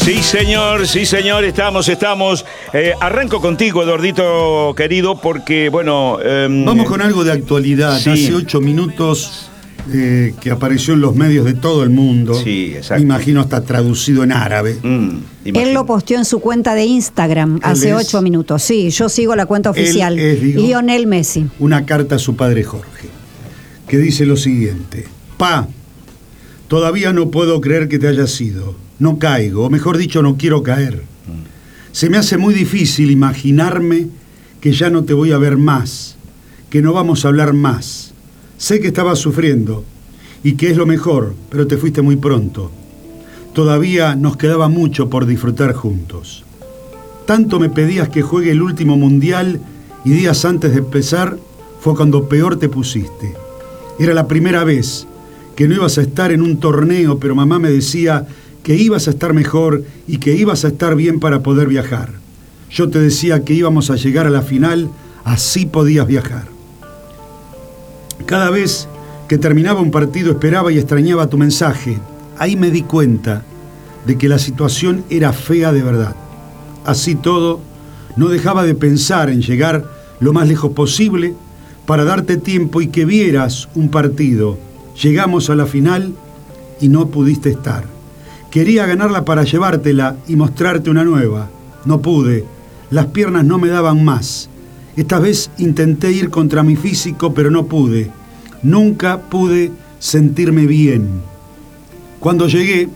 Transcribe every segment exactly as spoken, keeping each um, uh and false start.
Sí, señor, sí, señor, estamos, estamos. Eh, arranco contigo, Eduardito querido, porque, bueno... Eh, Vamos con algo de actualidad. Sí. Hace ocho minutos eh, que apareció en los medios de todo el mundo. Sí, exacto. Me imagino hasta traducido en árabe. Mm, Él lo posteó en su cuenta de Instagram hace es- ocho minutos. Sí, yo sigo la cuenta oficial. Él es, digo, Lionel Messi. Una carta a su padre Jorge, que dice lo siguiente. Pa, todavía no puedo creer que te hayas ido. No caigo, o mejor dicho, no quiero caer. Se me hace muy difícil imaginarme que ya no te voy a ver más, que no vamos a hablar más. Sé que estabas sufriendo y que es lo mejor, pero te fuiste muy pronto. Todavía nos quedaba mucho por disfrutar juntos. Tanto me pedías que juegue el último mundial y días antes de empezar fue cuando peor te pusiste. Era la primera vez que no ibas a estar en un torneo, pero mamá me decía que ibas a estar mejor y que ibas a estar bien para poder viajar. Yo te decía que íbamos a llegar a la final, así podías viajar. Cada vez que terminaba un partido esperaba y extrañaba tu mensaje. Ahí me di cuenta de que la situación era fea de verdad. Así todo, no dejaba de pensar en llegar lo más lejos posible para darte tiempo y que vieras un partido. Llegamos a la final y no pudiste estar. Quería ganarla para llevártela y mostrarte una nueva. No pude. Las piernas no me daban más. Esta vez intenté ir contra mi físico, pero no pude. Nunca pude sentirme bien. Cuando llegué,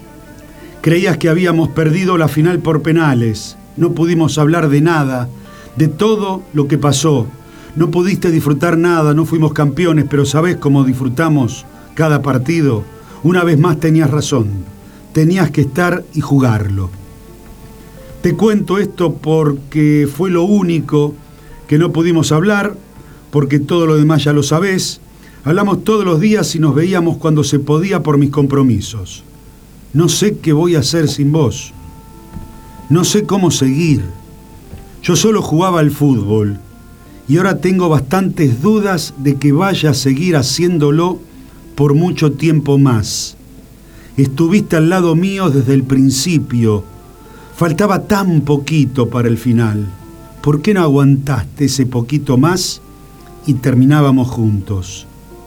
creías que habíamos perdido la final por penales. No pudimos hablar de nada, de todo lo que pasó. No pudiste disfrutar nada, no fuimos campeones, pero ¿sabés cómo disfrutamos cada partido? Una vez más tenías razón. Tenías que estar y jugarlo. Te cuento esto porque fue lo único que no pudimos hablar, porque todo lo demás ya lo sabés. Hablamos todos los días y nos veíamos cuando se podía por mis compromisos. No sé qué voy a hacer sin vos. No sé cómo seguir. Yo solo jugaba al fútbol y ahora tengo bastantes dudas de que vaya a seguir haciéndolo por mucho tiempo más. Estuviste al lado mío desde el principio. Faltaba tan poquito para el final. ¿Por qué no aguantaste ese poquito más y terminábamos juntos?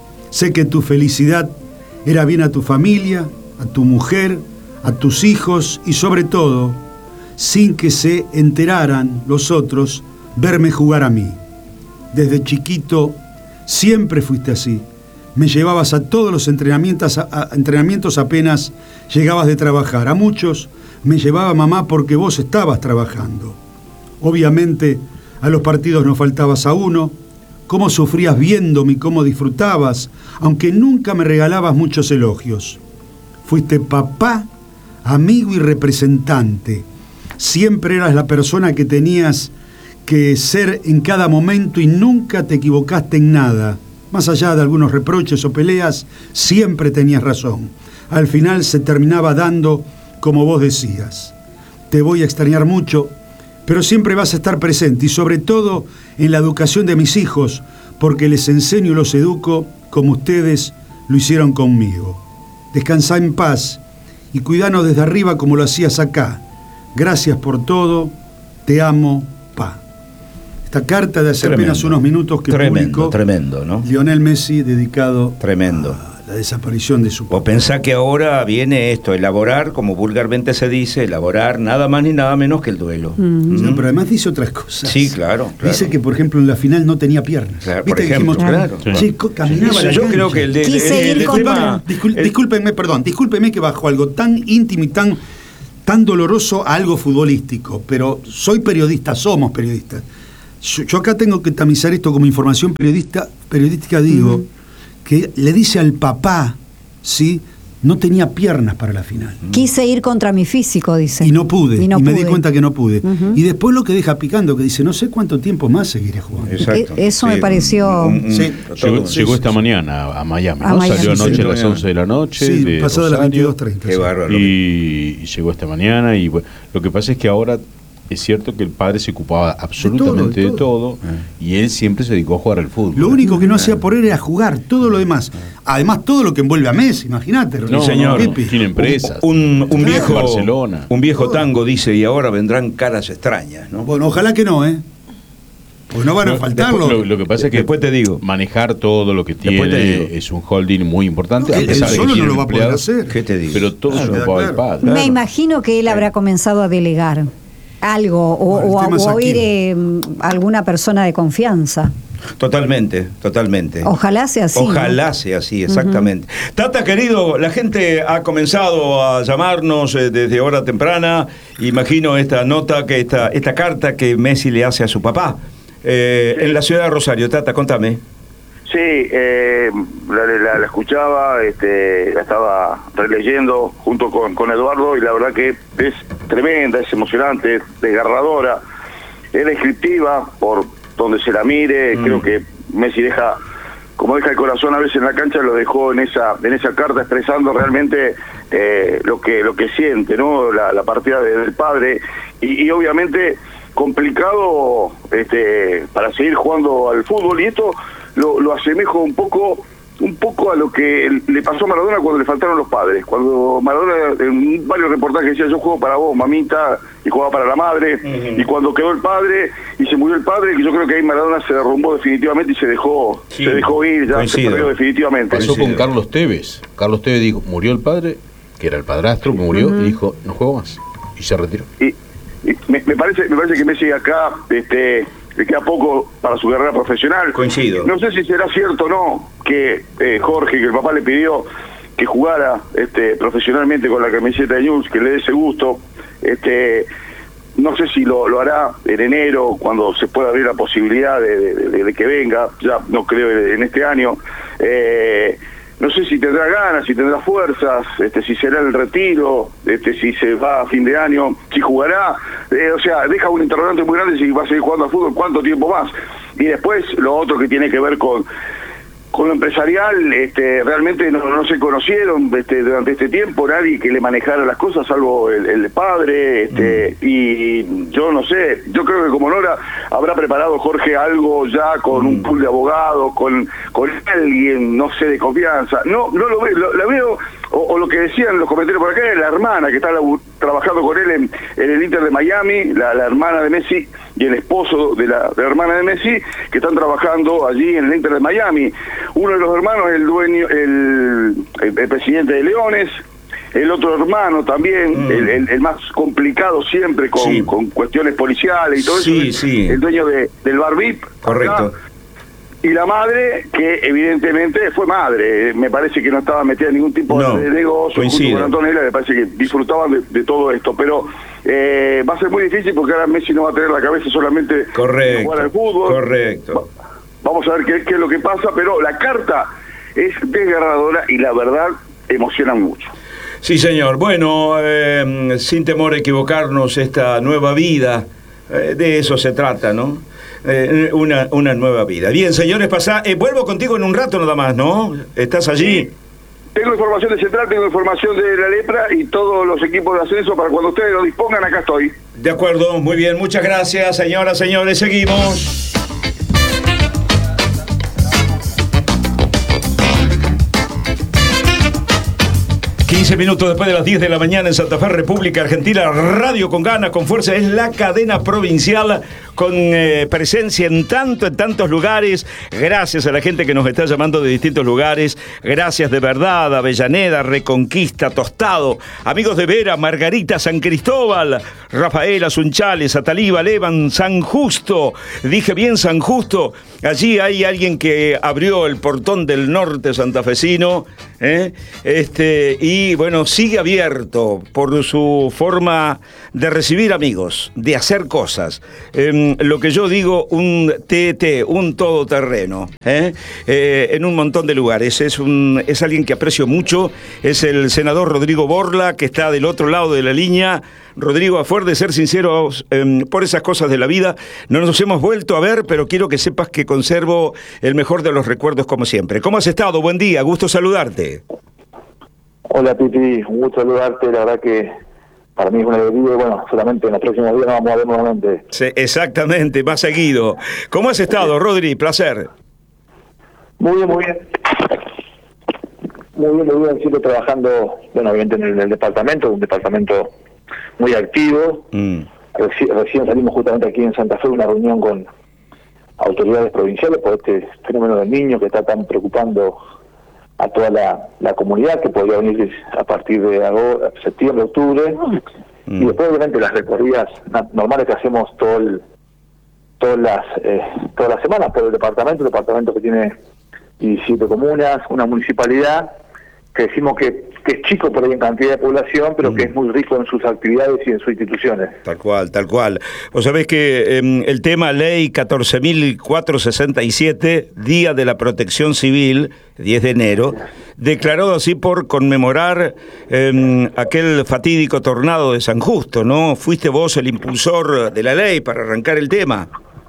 Sé que tu felicidad era bien a tu familia, a tu mujer, a tus hijos y sobre todo, sin que se enteraran los otros, verme jugar a mí. Desde chiquito siempre fuiste así. Me llevabas a todos los entrenamientos, a, a, entrenamientos apenas llegabas de trabajar. A muchos me llevaba mamá porque vos estabas trabajando. Obviamente a los partidos no faltabas a uno. Cómo sufrías viéndome y cómo disfrutabas, aunque nunca me regalabas muchos elogios. Fuiste papá, amigo y representante. Siempre eras la persona que tenías que ser en cada momento y nunca te equivocaste en nada. Más allá de algunos reproches o peleas, siempre tenías razón. Al final se terminaba dando como vos decías. Te voy a extrañar mucho, pero siempre vas a estar presente y sobre todo en la educación de mis hijos, porque les enseño y los educo como ustedes lo hicieron conmigo. Descansá en paz y cuidanos desde arriba como lo hacías acá. Gracias por todo, te amo, Pa. Esta carta de hace Tremendo. apenas unos minutos que Tremendo, publicó tremendo, ¿no? Lionel Messi, dedicado Tremendo. a la desaparición de su papá. Vos pensás que ahora viene esto, elaborar, como vulgarmente se dice, elaborar nada más ni nada menos que el duelo. Mm. Sí, pero además dice otras cosas. Sí, claro, claro. Dice que, por ejemplo, en la final no tenía piernas. Claro, por ¿Viste que ejemplo, dijimos, claro, che, claro. co- caminaba Eso la yo cancha? creo que el de, Quise el- el- ir el contra- tema- Discul- el- discúlpenme, perdón, discúlpeme que bajo algo tan íntimo y tan, tan doloroso a algo futbolístico, pero soy periodista, somos periodistas. Yo, yo acá tengo que tamizar esto como información periodista, periodística, digo, Ujú. que le dice al papá, ¿sí? No tenía piernas para la final. Quise ir contra mi físico, dice. Y no pude, y, no me pude. di cuenta que no pude. Ujú. Y después lo que deja picando, que dice, no sé cuánto tiempo más seguiré jugando. Exacto. E- eso me pareció- un- un- Sí. todo- Llegó, sí, llegó sí, esta sí. mañana a Miami, A ¿no? Miami. Salió Sí, anoche sí, a las sí. once de la noche. Sí, de pasada las Rosario, veintidós treinta. Qué bárbaro. Y, y llegó esta mañana y bueno, lo que pasa es que ahora es cierto que el padre se ocupaba absolutamente de todo, de todo, de todo y él siempre se dedicó a jugar al fútbol. Lo único que no hacía por él era jugar, todo lo demás. Además, todo lo que envuelve a Messi, imagínate. No, señor. No, tiene empresas. Un, un, un viejo Barcelona. Un viejo tango dice, y ahora vendrán caras extrañas, ¿no? Bueno, ojalá que no, ¿eh? Pues no van a no, faltarlo. Lo, lo que pasa es que después te digo. Manejar todo lo que Después tiene es un holding muy importante. No, a él pesar de solo que no lo va a poder empleados, hacer. ¿Qué te digo? Pero todo Claro, se lo queda paga el claro. padre. Me Claro. imagino que él habrá comenzado a delegar algo o, Bueno, el o a, tema es o a aquí. oír eh, alguna persona de confianza. Totalmente, totalmente. Ojalá sea así. Ojalá ¿no? sea así, exactamente. Uh-huh. Tata, querido, la gente ha comenzado a llamarnos eh, desde hora temprana. Imagino esta nota, que esta, esta carta que Messi le hace a su papá. Eh, sí. En la ciudad de Rosario. Tata, contame. Sí, eh, la, la, la escuchaba, este, la estaba releyendo junto con, con Eduardo, y la verdad que es tremenda, es emocionante, es desgarradora, es descriptiva por donde se la mire. Mm. Creo que Messi deja, como deja el corazón a veces en la cancha, lo dejó en esa en esa carta expresando realmente eh, lo que lo que siente, ¿no? La, la partida de, del padre, y, y obviamente complicado este, para seguir jugando al fútbol, y esto lo, lo asemejo un poco un poco a lo que le pasó a Maradona cuando le faltaron los padres. Cuando Maradona, en varios reportajes, decía: yo juego para vos, mamita, y jugaba para la madre. Uh-huh. Y cuando quedó el padre y se murió el padre, que yo creo que ahí Maradona se derrumbó definitivamente y se dejó sí. se dejó ir, ya Coincido. se perdió definitivamente. Pasó con Carlos Tevez. Carlos Tevez dijo: murió el padre, que era el padrastro, que murió, uh-huh. y dijo: no juego más, y se retiró. Y, y me, me parece me parece que Messi acá este le queda poco para su carrera profesional. Coincido. No sé si será cierto o no que eh, Jorge, que el papá le pidió que jugara este profesionalmente con la camiseta de Newell's, que le dé ese gusto. Este no sé si lo, lo hará en enero, cuando se pueda abrir la posibilidad de, de, de, de que venga. Ya no creo en este año. Eh, no sé si tendrá ganas, si tendrá fuerzas, este, si será el retiro, este, si se va a fin de año, si jugará. Eh, o sea, deja un interrogante muy grande si va a seguir jugando al fútbol, cuánto tiempo más. Y después lo otro que tiene que ver con con lo empresarial, este, realmente no, no se conocieron este, durante este tiempo nadie que le manejara las cosas, salvo el, el padre, este, mm. y yo no sé, yo creo que como Nora habrá preparado Jorge algo ya con mm. un pool de abogados, con con alguien, no sé, de confianza. No no lo veo, lo, lo veo, o, o lo que decían los comentarios por acá, es la hermana que está trabajando con él en, en el Inter de Miami, la, la hermana de Messi y el esposo de la, de la hermana de Messi, que están trabajando allí en el Inter de Miami. Uno de los hermanos es el dueño, el, el, el presidente de Leones, el otro hermano también, mm. el, el, el más complicado siempre con, sí. con cuestiones policiales y todo sí, eso, sí. el dueño de, del Bar V I P. Correcto. Acá. Y la madre, que evidentemente fue madre, me parece que no estaba metida en ningún tipo no, de negocio, junto con Antonella, me parece que disfrutaban de, de todo esto, pero eh, va a ser muy difícil porque ahora Messi no va a tener la cabeza solamente correcto, jugar al fútbol. Correcto. Vamos a ver qué, qué es lo que pasa, pero la carta es desgarradora y la verdad emociona mucho. Sí, señor. Bueno, eh, sin temor a equivocarnos, esta nueva vida, eh, de eso se trata, ¿no? Eh, una, una nueva vida. Bien, señores, pasá. Eh, vuelvo contigo en un rato nada más, ¿no? ¿Estás allí? Sí. Tengo información de Central, tengo información de la Lepra y todos los equipos de ascenso para cuando ustedes lo dispongan, acá estoy. De acuerdo, muy bien, muchas gracias, señoras, señores, seguimos. quince minutos después de las diez de la mañana en Santa Fe, República Argentina, radio con ganas, con fuerza, es la cadena provincial con eh, presencia en tanto, en tantos lugares. Gracias a la gente que nos está llamando de distintos lugares. Gracias de verdad a Avellaneda, Reconquista, Tostado, amigos de Vera, Margarita, San Cristóbal, Rafaela, Sunchales, Ataliba, Levan, San Justo. Dije bien San Justo. Allí hay alguien que abrió el portón del norte santafesino, ¿eh? este, y bueno, sigue abierto por su forma de recibir amigos, de hacer cosas. Eh, lo que yo digo, un T T, un todoterreno, ¿eh? Eh, en un montón de lugares. Es, un, es alguien que aprecio mucho, es el senador Rodrigo Borla, que está del otro lado de la línea. Rodrigo, a fuer de ser sinceros, eh, por esas cosas de la vida, no nos hemos vuelto a ver, pero quiero que sepas que conservo el mejor de los recuerdos como siempre. ¿Cómo has estado? Buen día, gusto saludarte. Hola Pipi, un gusto saludarte, la verdad que para mí es una alegría y bueno, solamente en los próximos días nos vamos a ver nuevamente. Sí, exactamente, más seguido. ¿Cómo has estado, Rodri? Placer. Muy bien, muy bien. Muy bien, muy bien, sigo trabajando, bueno, obviamente en el, en el departamento, un departamento muy activo. Mm. Reci- recién salimos justamente aquí en Santa Fe de una reunión con autoridades provinciales por este fenómeno del niño que está tan preocupando a toda la, la comunidad, que podría venir a partir de agosto, septiembre, octubre, mm. y después obviamente las recorridas normales que hacemos todo el, todas las eh, todas las semanas por el departamento, el departamento que tiene diecisiete comunas, una municipalidad que decimos que, que es chico por ahí en cantidad de población, pero mm. que es muy rico en sus actividades y en sus instituciones. Tal cual, tal cual. Vos sabés que eh, el tema Ley catorce mil cuatrocientos sesenta y siete, Día de la Protección Civil, diez de enero, declarado así por conmemorar eh, aquel fatídico tornado de San Justo, ¿no? ¿Fuiste vos el impulsor de la ley para arrancar el tema?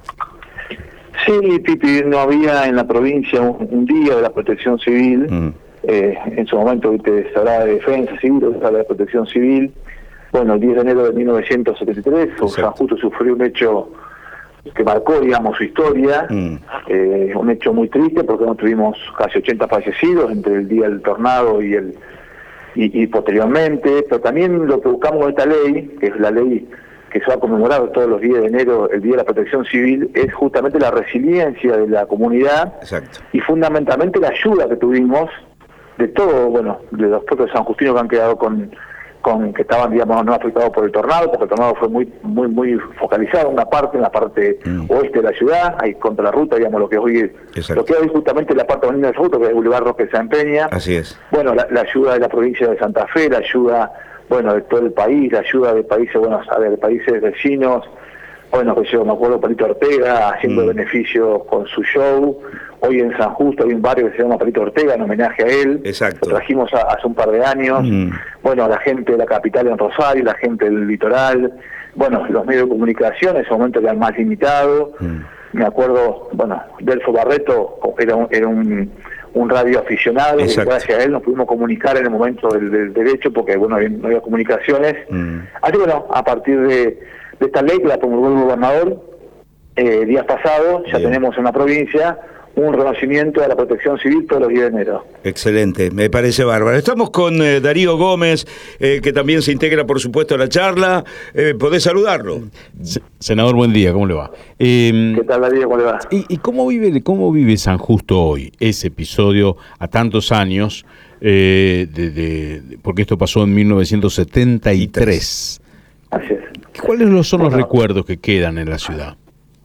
Sí, Pipi, no había en la provincia un, un Día de la Protección Civil. Mm. Eh, en su momento, viste, se hablaba de defensa civil, se hablaba de protección civil. Bueno, el diez de enero de mil novecientos setenta y tres, Exacto. San Justo sufrió un hecho que marcó, digamos, su historia, mm. eh, un hecho muy triste porque no tuvimos casi ochenta fallecidos entre el día del tornado y el y, y posteriormente, pero también lo que buscamos con esta ley, que es la ley que se va a conmemorar todos los días de enero, el Día de la Protección Civil, es justamente la resiliencia de la comunidad. Exacto. Y fundamentalmente la ayuda que tuvimos de todo, bueno, de los propios sanjustinos que han quedado con, con que estaban, digamos, no afectados por el tornado, porque el tornado fue muy muy muy focalizado en una parte, en la parte mm. oeste de la ciudad, ahí contra la ruta, digamos, lo que hoy Exacto. lo que hoy justamente la parte bonita del ruta, que es el Boulevard Roque San Peña. Así es. Bueno, la, la ayuda de la provincia de Santa Fe, la ayuda, bueno, de todo el país, la ayuda de países, bueno, a ver, de países vecinos. Bueno, que yo me acuerdo Palito Ortega haciendo mm. beneficio con su show. Hoy en San Justo hay un barrio que se llama Palito Ortega en homenaje a él. Exacto. Lo trajimos a, hace un par de años. Mm. Bueno, la gente de la capital en Rosario, la gente del litoral. Bueno, los medios de comunicación en ese momento eran más limitados. Mm. Me acuerdo, bueno, Delfo Barreto era un, era un, un radio aficionado. Y gracias a él nos pudimos comunicar en el momento del, del derecho porque, bueno, no había comunicaciones. Mm. Así que, bueno, a partir de... de esta ley que la promulgó el gobernador eh, días pasados, ya Bien. tenemos en la provincia un reconocimiento de la protección civil todos los días de enero. Excelente, me parece bárbaro. Estamos con eh, Darío Gómez, eh, que también se integra, por supuesto, a la charla. Eh, ¿Podés saludarlo? Senador, buen día, ¿cómo le va? Eh, ¿Qué tal, Darío? ¿Cómo le va? ¿Y, y cómo vive cómo vive San Justo hoy, ese episodio a tantos años, eh, de, de, de, porque esto pasó en mil novecientos setenta y tres? Así es. ¿Cuáles son los bueno, recuerdos que quedan en la ciudad?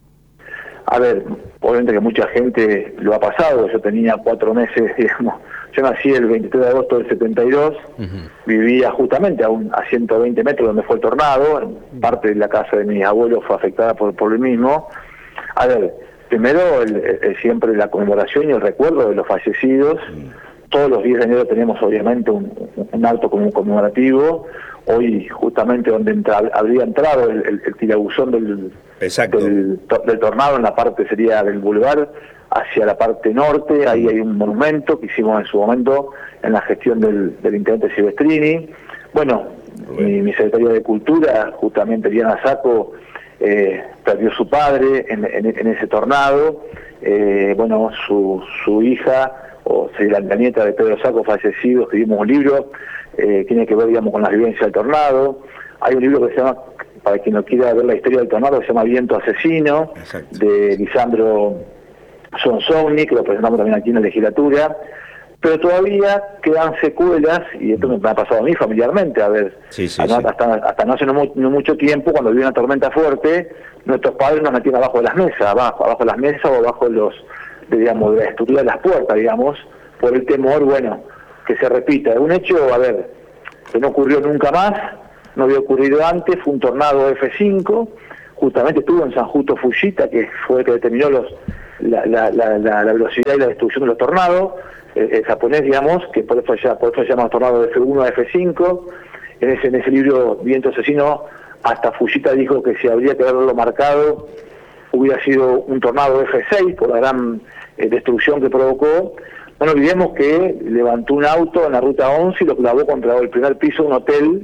A ver, obviamente que mucha gente lo ha pasado. Yo tenía cuatro meses, digamos. Yo nací el veintitrés de agosto del setenta y dos. Uh-huh. Vivía justamente a, un, a ciento veinte metros donde fue el tornado. Parte de la casa de mis abuelos fue afectada por, por el mismo. A ver, primero el, el, siempre la conmemoración y el recuerdo de los fallecidos. Uh-huh. Todos los diez de enero tenemos obviamente un, un acto conmemorativo. Hoy justamente donde entra, habría entrado el, el, el tirabuzón del, del, del tornado en la parte sería del boulevard hacia la parte norte. Ahí hay un monumento que hicimos en su momento en la gestión del, del intendente Silvestrini. Bueno, mi, mi secretaria de Cultura, justamente Diana Saco, eh, perdió su padre en, en, en ese tornado. Eh, bueno, su, su hija, o sea, la nieta de Pedro Saco, fallecido. Escribimos un libro eh, tiene que ver, digamos, con la vivencia del tornado. Hay un libro que se llama, para quien no quiera ver la historia del tornado, se llama Viento Asesino, Exacto. de Lisandro Sonsoni, que lo presentamos también aquí en la legislatura. Pero todavía quedan secuelas, y esto me ha pasado a mí familiarmente, a ver, sí, sí, hasta, sí. Hasta, hasta no hace no, no mucho tiempo, cuando había una tormenta fuerte, nuestros padres nos metían abajo de las mesas, abajo, abajo de las mesas o abajo de los, de, digamos, de la estructura de las puertas, digamos, por el temor, bueno, que se repita. Un hecho, a ver, que no ocurrió nunca más, no había ocurrido antes, fue un tornado efe cinco, justamente estuvo en San Justo Fujita, que fue el que determinó los, la, la, la, la, la velocidad y la destrucción de los tornados. El japonés, digamos, que por eso ya por eso se llama tornado de efe uno a efe cinco. En ese, en ese libro Viento Asesino, hasta Fujita dijo que si habría que haberlo marcado, hubiera sido un tornado de efe seis por la gran eh, destrucción que provocó. No olvidemos que levantó un auto en la ruta once y lo clavó contra el primer piso de un hotel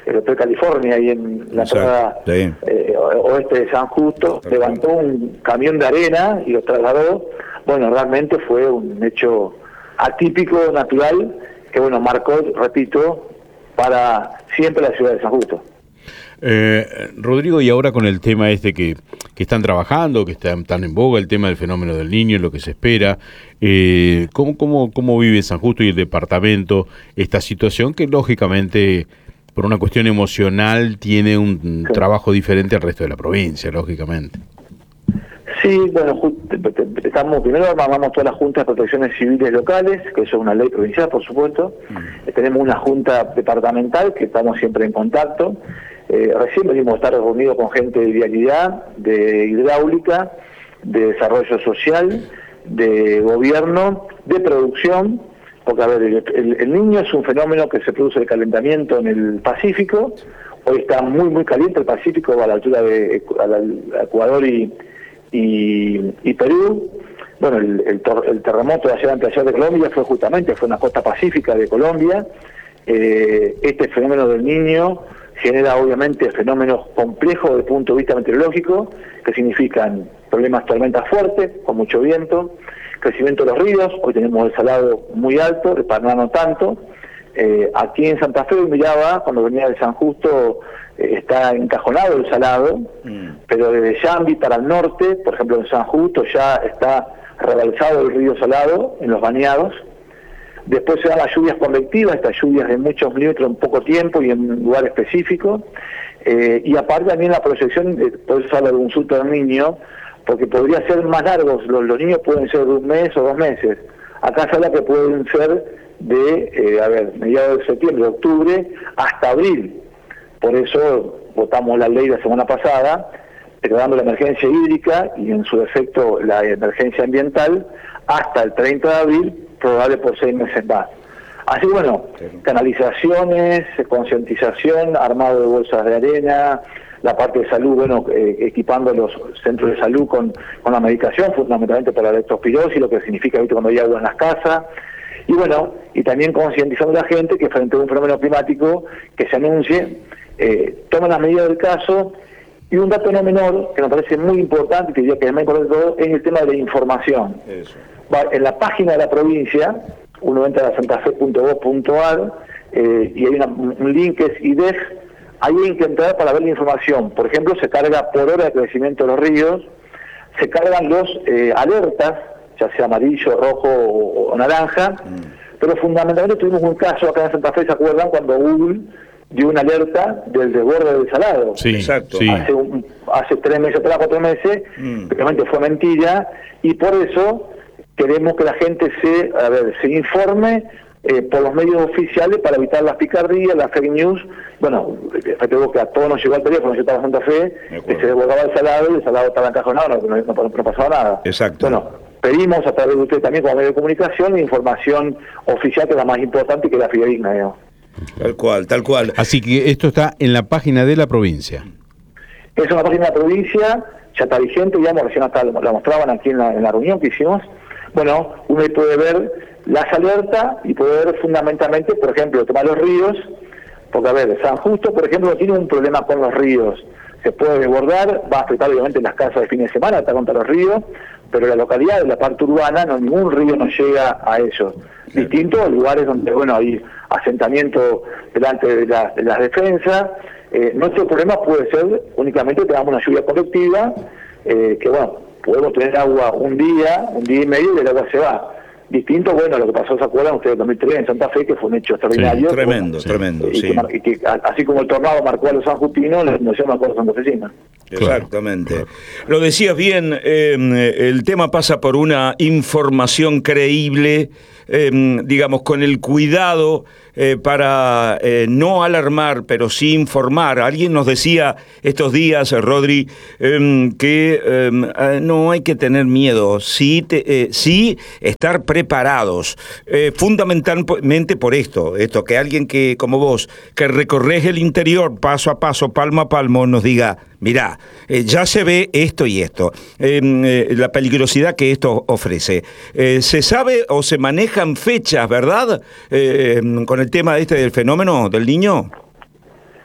el Hotel California, ahí en la entrada sí. eh, oeste de San Justo, Perfecto. levantó un camión de arena y lo trasladó. Bueno, realmente fue un hecho atípico, natural, que bueno, marcó, repito, para siempre la ciudad de San Justo. Eh, Rodrigo, y ahora con el tema este que, que están trabajando, que está tan en boga, el tema del fenómeno del Niño, lo que se espera, eh, ¿cómo, cómo, ¿cómo vive San Justo y el departamento esta situación que lógicamente, por una cuestión emocional, tiene un sí. trabajo diferente al resto de la provincia, lógicamente? Sí, bueno, estamos primero armamos todas las juntas de protecciones civiles locales, que eso es una ley provincial, por supuesto. Mm. Tenemos una junta departamental que estamos siempre en contacto. Eh, recién venimos a estar reunidos con gente de vialidad, de hidráulica, de desarrollo social, de gobierno, de producción, porque a ver, el, el, el Niño es un fenómeno que se produce el calentamiento en el Pacífico. Hoy está muy, muy caliente el Pacífico, a la altura de a la, a Ecuador y Y, y Perú. Bueno, el, el, el terremoto de ayer anteayer de Colombia fue justamente, fue en la costa pacífica de Colombia. Eh, este fenómeno del Niño genera obviamente fenómenos complejos desde el punto de vista meteorológico, que significan problemas, tormentas fuertes, con mucho viento, crecimiento de los ríos. Hoy tenemos el salado muy alto, el Paraná no tanto. Eh, aquí en Santa Fe miraba, cuando venía de San Justo, eh, está encajonado el salado, mm. pero desde Yambi para el norte, por ejemplo en San Justo, ya está rebalsado el río Salado en los bañados. Después se dan las lluvias convectivas, estas lluvias de muchos milímetros en poco tiempo y en un lugar específico. Eh, y aparte también la proyección, de, por eso habla de un susto del Niño, porque podría ser más largos, los, los niños pueden ser de un mes o dos meses. Acá se habla que pueden ser de, eh, a ver, mediados de septiembre, octubre, hasta abril. Por eso votamos la ley la semana pasada, declarando la emergencia hídrica y en su defecto la emergencia ambiental hasta el treinta de abril, probable por seis meses más. Así bueno, canalizaciones, concientización, armado de bolsas de arena, la parte de salud, bueno, eh, equipando los centros de salud con, con la medicación, fundamentalmente para la leptospirosis, lo que significa ¿viste? Cuando hay agua en las casas. Y bueno, y también concientizando a la gente que frente a un fenómeno climático que se anuncie, eh, tomen las medidas del caso. Y un dato no menor, que me parece muy importante, que diría que es más importante de todo, es el tema de la información. Eso. Va, en la página de la provincia, uno entra a santafe punto gob punto ar, eh, y hay una, un link que es I D E F, ahí hay que entrar para ver la información. Por ejemplo, se carga por hora de crecimiento de los ríos, se cargan los eh, alertas, ya sea amarillo, rojo o, o naranja, mm. pero fundamentalmente tuvimos un caso acá en Santa Fe, ¿se acuerdan? Cuando Google dio una alerta del desborde del Salado. Sí, exacto. Sí. Hace, un, hace tres meses, tres, cuatro meses, mm. realmente fue mentira, y por eso queremos que la gente se, a ver, se informe eh, por los medios oficiales para evitar las picardías, las fake news. Bueno, recuerdo que a todos nos llegó al teléfono, yo estaba en Santa Fe, que se desbordaba el Salado y el Salado estaba encajonado, no, no, no, no pasaba nada. Exacto. Bueno, pedimos a través de usted también como medio de comunicación información oficial, que es la más importante y que es la fidedigna, digamos. Tal cual, tal cual. Así que esto está en la página de la provincia. Es una página de la provincia, ya está vigente, digamos, recién hasta la mostraban aquí en la, en la reunión que hicimos. Bueno, uno ahí puede ver las alertas y puede ver fundamentalmente, por ejemplo, el tema de los ríos, porque a ver, San Justo, por ejemplo, no tiene un problema con los ríos. Se puede desbordar, va a afectar obviamente las casas de fin de semana, está contra los ríos, pero la localidad de la parte urbana, no ningún río nos llega a ellos. Distintos lugares donde, bueno, hay asentamiento delante de, la, de las defensas. Eh, nuestro problema puede ser únicamente que tengamos una lluvia colectiva, eh, que bueno, podemos tener agua un día, un día y medio y el agua se va. Distinto, bueno, lo que pasó, ¿se acuerdan ustedes, en dos mil tres en Santa Fe, que fue un hecho extraordinario? Sí, tremendo, bueno, tremendo, y sí. Que, y que, así como el tornado marcó a los sanjustinos, la inundación marcó a los santafesinos. Exactamente. Claro. Lo decías bien, eh, el tema pasa por una información creíble, eh, digamos, con el cuidado eh, para eh, no alarmar, pero sí informar. Alguien nos decía estos días, eh, Rodri, eh, que eh, no hay que tener miedo, sí, te, eh, sí estar preparados, eh, fundamentalmente por esto, esto, que alguien que, como vos, que recorres el interior paso a paso, palmo a palmo, nos diga, mirá, eh, ya se ve esto y esto, eh, eh, la peligrosidad que esto ofrece. Eh, ¿Se sabe o se manejan fechas, verdad, eh, con el tema este del fenómeno del Niño?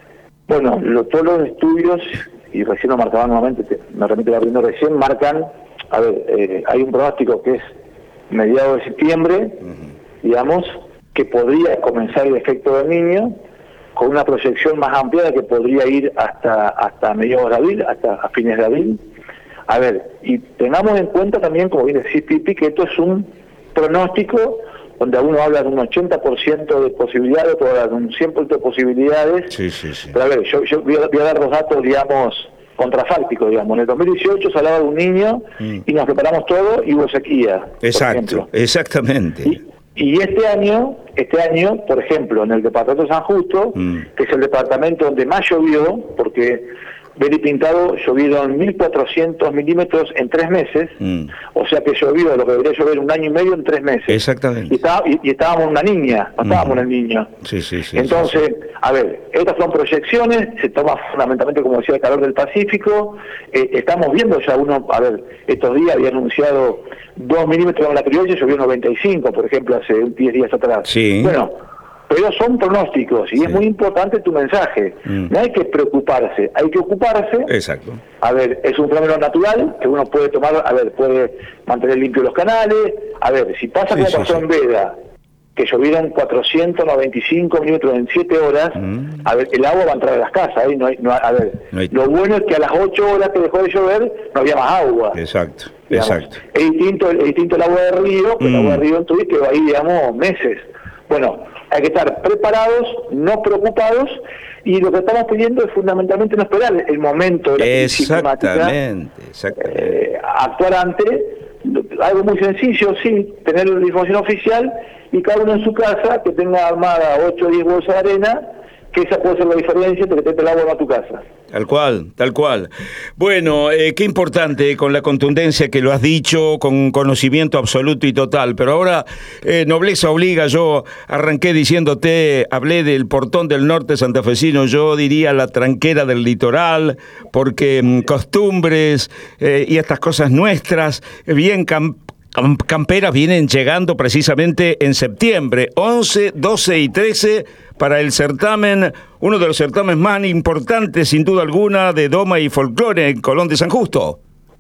Bueno, lo, todos los estudios, y recién lo marcaban nuevamente, te, me remito a la recién, marcan, a ver, eh, hay un pronóstico que es mediados de septiembre, uh-huh. digamos, que podría comenzar el efecto del Niño, con una proyección más ampliada que podría ir hasta hasta mediados de abril, hasta a fines de abril. A ver, y tengamos en cuenta también, como bien decís, Pipi, que esto es un pronóstico donde uno habla de un ochenta por ciento de posibilidades, otro habla de un cien por ciento de posibilidades. Sí, sí, sí. Pero a ver, yo, yo voy, a, voy a dar los datos, digamos, contrafácticos, digamos. En el dos mil dieciocho se hablaba de un niño mm. y nos preparamos todo y hubo sequía. Exacto, exactamente. Y, y este año, este año, por ejemplo, en el departamento de San Justo, mm. que es el departamento donde más llovió, porque Beli Pintado llovieron mil cuatrocientos milímetros en tres meses, mm. o sea que llovió lo que debería llover un año y medio en tres meses. Exactamente. Y, estaba, y, y estábamos una niña, no estábamos mm. en el niño. Sí, sí, sí. Entonces, sí, sí. a ver, estas son proyecciones, se toma fundamentalmente, como decía, el calor del Pacífico. Eh, estamos viendo ya uno, a ver, estos días había anunciado dos milímetros en la criolla y llovió noventa y cinco, por ejemplo, hace diez días atrás. Sí. Bueno, pero son pronósticos y sí. es muy importante tu mensaje. Mm. No hay que preocuparse, hay que ocuparse. Exacto. A ver, es un fenómeno natural que uno puede tomar, a ver, puede mantener limpios los canales. A ver, si pasa sí, como sí, pasó sí. en Veda, que llovieron cuatrocientos noventa y cinco milímetros en siete horas, mm. a ver, el agua va a entrar a las casas. ¿eh? No hay, no hay, a ver, no hay... lo bueno es que a las ocho horas que dejó de llover no había más agua. Exacto, digamos. exacto. Es distinto, es distinto el agua de río, que mm. el agua de río en Tuviste va ahí, digamos, meses. Bueno, hay que estar preparados, no preocupados, y lo que estamos pidiendo es fundamentalmente no esperar el momento de la crisis climática. Exactamente, exactamente. Eh, actuar antes, algo muy sencillo, sí, tener la información oficial, y cada uno en su casa que tenga armada ocho o diez bolsas de arena, que esa puede ser la diferencia entre que te el agua a tu casa. Tal cual, tal cual. Bueno, eh, qué importante con la contundencia que lo has dicho, con conocimiento absoluto y total, pero ahora eh, nobleza obliga, yo arranqué diciéndote, hablé del portón del norte santafesino, yo diría la tranquera del litoral, porque mm, costumbres eh, y estas cosas nuestras, bien camp camperas vienen llegando precisamente en septiembre, once, doce y trece, para el certamen, uno de los certámenes más importantes, sin duda alguna, de Doma y Folclore en Colón de San Justo.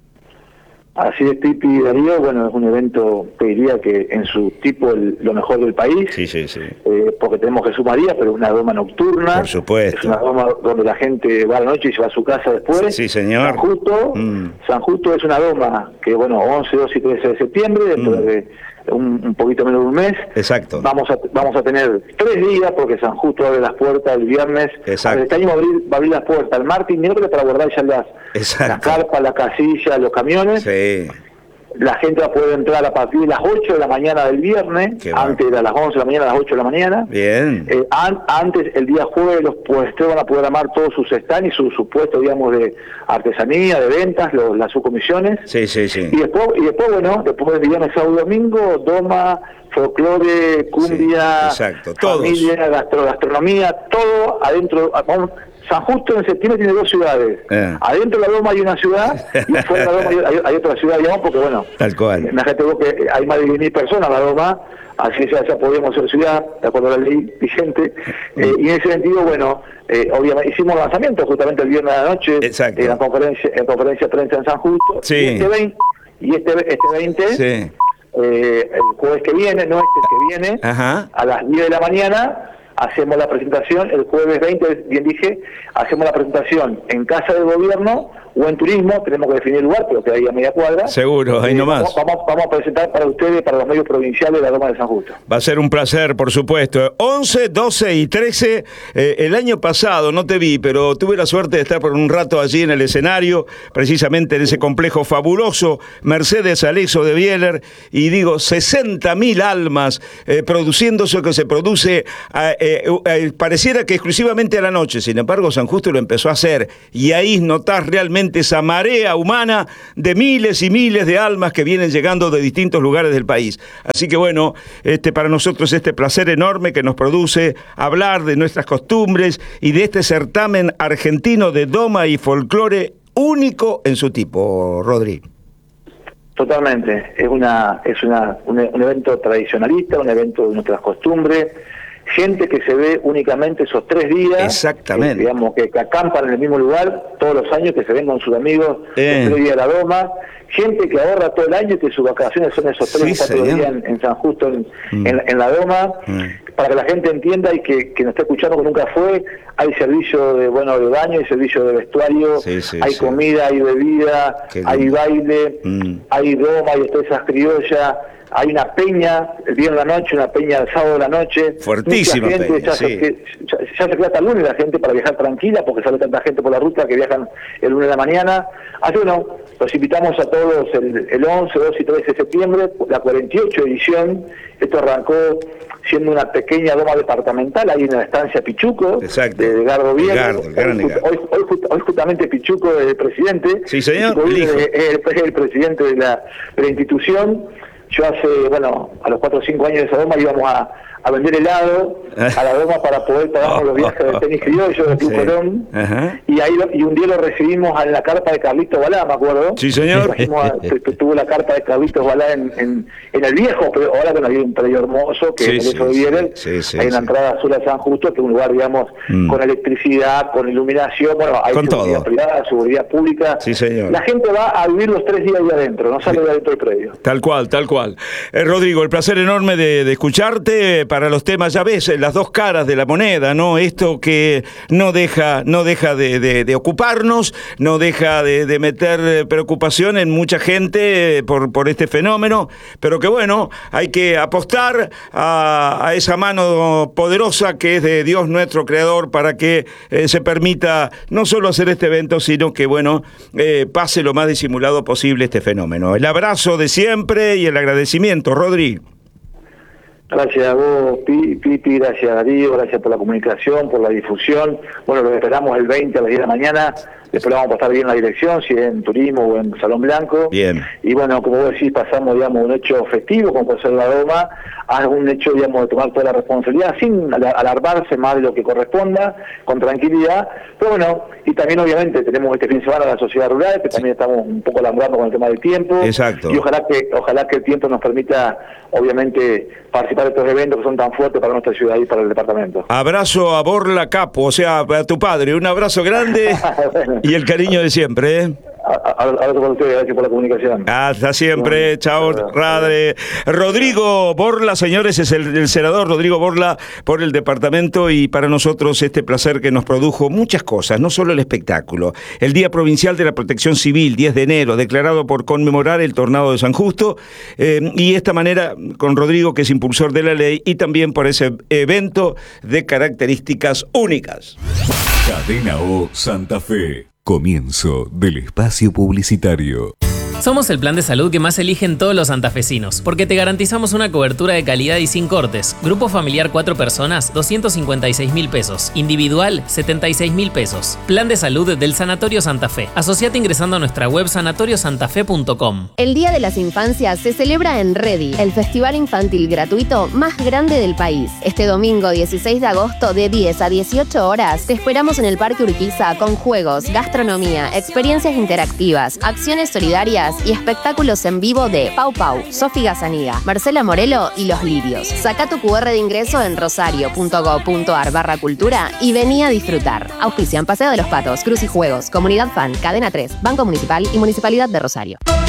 Así es, Pipi, Darío. Bueno, es un evento, te diría que en su tipo el, lo mejor del país. Sí, sí, sí. Eh, porque tenemos Jesús María, pero es una doma nocturna. Por supuesto. Es una doma donde la gente va a la noche y se va a su casa después. Sí, sí, señor. San Justo, mm. San Justo es una doma que, bueno, once, doce y trece de septiembre, dentro mm. de un, un poquito menos de un mes. Exacto. Vamos a vamos a tener tres días, porque San Justo abre las puertas el viernes. Exacto. Este año va a abrir, va a abrir las puertas el martes y miércoles para guardar ya las, las carpas, las casillas, los camiones. Sí. La gente va a poder entrar a partir de las ocho de la mañana del viernes, antes de las once de la mañana a las ocho de la mañana. Bien. Eh, an, antes, el día jueves, los puestos van a poder armar todos sus stands y sus su puestos, digamos, de artesanía, de ventas, los, las subcomisiones. Sí, sí, sí. Y después, y después bueno, después de viernes, sábado y domingo, doma, folclore, cumbia, sí, exacto. Todos. Familia, gastro, gastronomía, todo adentro. Vamos, San Justo en septiembre tiene dos ciudades. Eh. Adentro de la Doma hay una ciudad y fuera de la Doma hay, hay otra ciudad, digamos, porque bueno, tal cual. Imagínate vos que hay más de diez mil personas en la Doma, así ya, ya podríamos ser ciudad, de acuerdo a la ley vigente. Mm. Eh, y en ese sentido, bueno, eh, obviamente hicimos lanzamiento justamente el viernes de la noche. Exacto. En la conferencia, en conferencia de prensa en San Justo. Sí. Y este veinte, y este, este veinte sí. eh, el jueves que viene, no este, el que viene, ajá, a las diez de la mañana, hacemos la presentación, el jueves veinte, bien dije, hacemos la presentación en Casa del Gobierno o en Turismo, tenemos que definir el lugar, pero que hay a media cuadra. Seguro, ahí eh, nomás. Vamos, vamos, vamos a presentar para ustedes, para los medios provinciales de la Doma de San Justo. Va a ser un placer, por supuesto. once, doce y trece, eh, el año pasado, no te vi, pero tuve la suerte de estar por un rato allí en el escenario, precisamente en ese complejo fabuloso, Mercedes Alexo de Bieler, y digo, sesenta mil almas eh, produciendo eso que se produce, eh, eh, eh, pareciera que exclusivamente a la noche, sin embargo, San Justo lo empezó a hacer, y ahí notás realmente esa marea humana de miles y miles de almas que vienen llegando de distintos lugares del país. Así que bueno, este, para nosotros este placer enorme que nos produce hablar de nuestras costumbres y de este certamen argentino de Doma y Folclore único en su tipo, Rodri. Totalmente, es una es una un, un evento tradicionalista, un evento de nuestras costumbres, gente que se ve únicamente esos tres días. Exactamente. Que, digamos, que, que acampan en el mismo lugar todos los años, que se ven con sus amigos eh. los tres días de la Doma. Gente que ahorra todo el año y que sus vacaciones son esos tres o Sí, cuatro señor. días en, en San Justo, en, Mm. en, en la Doma. Mm. Para que la gente entienda y que, que nos está escuchando que nunca fue, hay servicio de bueno de baño, hay servicio de vestuario, Sí, sí, hay sí. comida, hay bebida, Qué hay lindo. baile, Mm. hay doma, hay esas criollas, hay una peña el viernes de la noche, una peña el sábado de la noche. Fuertísima Mucha gente, peña, ya, sí. se, que- ya, ya se queda hasta el lunes la gente para viajar tranquila, porque sale tanta gente por la ruta que viajan el lunes de la mañana. Así bueno, los invitamos a todos el, el once, doce y trece de septiembre, la cuarenta y ocho edición. Esto arrancó siendo una pequeña doma departamental ahí en la estancia Pichuco, Exacto. de Edgardo Viegas. Edgardo, el gran hoy, Edgardo. hoy, hoy, ju- hoy justamente Pichuco es el presidente. Sí, señor, Pichuco el hijo. es, es el, es el presidente de la, de la institución. Yo hace, bueno, a los cuatro o cinco años de esa doma íbamos a, a vender helado a la doma para poder pagarnos los viajes del tenis criollo de Club Sí. Colón. Ajá. Y ahí lo- y un día lo recibimos en la carpa de Carlitos Balá, me acuerdo. Sí, señor. Trajimos a- tu- tu- tuvo la carpa de Carlitos Balá en, en, en el viejo, pero ahora que hay un predio hermoso, que Sí, es el sí, eso de sí, Vierel. sí, sí, hay una sí. entrada azul a San Justo, que es un lugar, digamos, Mm. con electricidad, con iluminación, bueno, hay Con seguridad todo. privada, seguridad pública. Sí, señor. La gente va a vivir los tres días ahí adentro, no sale de adentro del predio. Tal cual, tal cual. Eh, Rodrigo, el placer enorme de, de escucharte eh, para los temas, ya ves, eh, las dos caras de la moneda, ¿no? Esto que no deja, no deja de, de- de ocuparnos, no deja de, de meter eh, preocupación en mucha gente eh, por, por este fenómeno, pero que bueno, hay que apostar a, a esa mano poderosa que es de Dios nuestro Creador para que eh, se permita no solo hacer este evento, sino que bueno, eh, pase lo más disimulado posible este fenómeno. El abrazo de siempre y el agradecimiento, Rodri. Gracias a vos, Pi- Pipi, gracias a Darío, gracias por la comunicación, por la difusión. Bueno, los esperamos el veinte a las diez de la mañana, después vamos a pasar bien la dirección, si es en Turismo o en Salón Blanco. Bien. Y bueno, como vos decís, pasamos, digamos, un hecho festivo, como puede ser la Doma, a un hecho, digamos, de tomar toda la responsabilidad, sin ala- alarmarse más de lo que corresponda, con tranquilidad. Pero bueno, y también obviamente tenemos este fin de semana la sociedad rural, que también estamos un poco alarmando con el tema del tiempo. Exacto. Y ojalá que, ojalá que el tiempo nos permita, obviamente, participar de estos eventos que son tan fuertes para nuestra ciudad y para el departamento. Abrazo a Borla Capo, o sea, a tu padre. Un abrazo grande Bueno. y el cariño de siempre, ¿eh? A- a- Abrazo para ustedes, gracias por la comunicación. Hasta siempre, Bueno, chao, hasta luego. Radre. Rodrigo Borla, señores, es el, el senador Rodrigo Borla por el departamento y para nosotros este placer que nos produjo muchas cosas, no solo el espectáculo. El Día Provincial de la Protección Civil, diez de enero, declarado por conmemorar el tornado de San Justo, eh, y esta manera con Rodrigo, que es impulsor de la ley, y también por ese evento de características únicas. Cadena O Santa Fe. Comienzo del espacio publicitario. Somos el plan de salud que más eligen todos los santafesinos, porque te garantizamos una cobertura de calidad y sin cortes. Grupo familiar cuatro personas, doscientos cincuenta y seis mil pesos. Individual, setenta y seis mil pesos. Plan de salud del Sanatorio Santa Fe. Asociate ingresando a nuestra web sanatorio santa fe punto com. El Día de las Infancias se celebra en Ready, el festival infantil gratuito más grande del país. Este domingo dieciséis de agosto de diez a dieciocho horas te esperamos en el Parque Urquiza con juegos, gastronomía, experiencias interactivas, acciones solidarias y espectáculos en vivo de Pau Pau, Sofi Gazaniga, Marcela Morelo y Los Lirios. Saca tu cu erre de ingreso en rosario punto gob punto ar barra cultura y vení a disfrutar. Auspician Paseo de los Patos, Cruz y Juegos, Comunidad Fan, Cadena tres, Banco Municipal y Municipalidad de Rosario.